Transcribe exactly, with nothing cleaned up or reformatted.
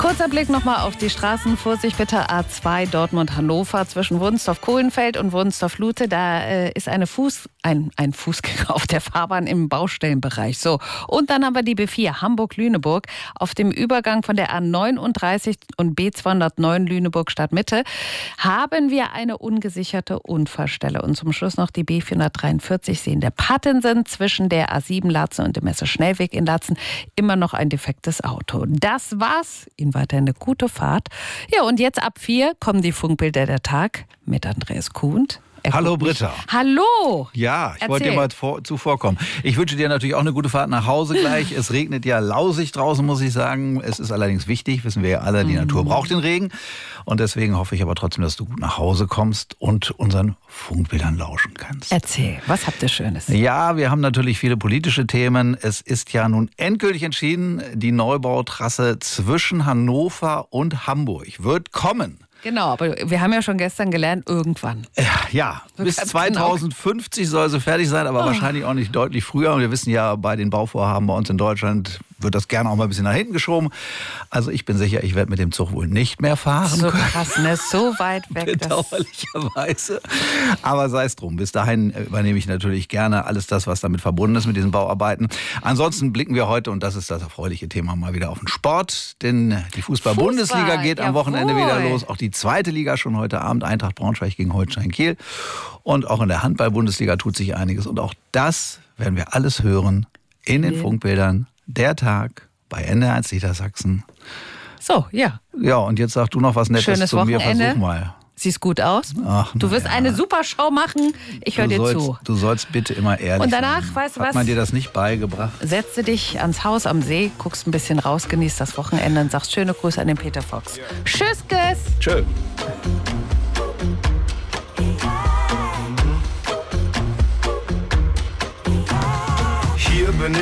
Kurzer Blick nochmal auf die Straßen. Vorsicht bitte A zwei Dortmund-Hannover zwischen Wunstorf-Kohlenfeld und Wunstorf-Lute. Da äh, ist eine Fuß, ein, ein Fußgänger auf der Fahrbahn im Baustellenbereich. So. Und dann haben wir die B vier Hamburg-Lüneburg auf dem Übergang von der A neununddreißig und B zweihundertneun Lüneburg Stadtmitte haben wir eine ungesicherte Unfallstelle. Und zum Schluss noch die B vierhundertdreiundvierzig sehen der Pattensen zwischen der A sieben Laatzen und dem Messeschnellweg in Laatzen. Immer noch ein defektes Auto. Das war's. Ihnen weiterhin eine gute Fahrt. Ja, und jetzt ab vier kommen die Funkbilder der Tag mit Andreas Kuhnt. Er Hallo Britta. Hallo. Ja, ich Erzähl. wollte dir mal vor, zuvorkommen. Ich wünsche dir natürlich auch eine gute Fahrt nach Hause gleich. Es regnet ja lausig draußen, muss ich sagen. Es ist allerdings wichtig, wissen wir ja alle, die mm. Natur braucht den Regen. Und deswegen hoffe ich aber trotzdem, dass du gut nach Hause kommst und unseren Funkbildern lauschen kannst. Erzähl, was habt ihr Schönes? Ja, wir haben natürlich viele politische Themen. Es ist ja nun endgültig entschieden, die Neubautrasse zwischen Hannover und Hamburg wird kommen. Genau, aber wir haben ja schon gestern gelernt, irgendwann. Ja, ja bis zweitausendfünfzig genau. soll sie fertig sein, aber oh. wahrscheinlich auch nicht deutlich früher. Und wir wissen ja, bei den Bauvorhaben bei uns in Deutschland wird das gerne auch mal ein bisschen nach hinten geschoben. Also ich bin sicher, ich werde mit dem Zug wohl nicht mehr fahren so können. Krass, ne? So weit weg. Bedauerlicherweise. Aber sei es drum. Bis dahin übernehme ich natürlich gerne alles das, was damit verbunden ist mit diesen Bauarbeiten. Ansonsten blicken wir heute, und das ist das erfreuliche Thema, mal wieder auf den Sport. Denn die Fußball-Bundesliga Fußball, geht am Wochenende wieder los. Auch die zweite Liga schon heute Abend. Eintracht Braunschweig gegen Holstein Kiel. Und auch in der Handball-Bundesliga tut sich einiges. Und auch das werden wir alles hören in den Funkbildern. Der Tag bei N D R eins Niedersachsen. So, ja. Ja, und jetzt sag du noch was Nettes Schönes zu Wochenende. mir. Versuch mal. Siehst gut aus. Ach, du wirst ja. eine super Show machen. Ich höre dir sollst, zu. Du sollst bitte immer ehrlich Und danach, sein. weißt du Hat was? man dir das nicht beigebracht? Setze dich ans Haus am See, guckst ein bisschen raus, genießt das Wochenende und sagst schöne Grüße an den Peter Fox. Tschüss, Tschüss. Tschö.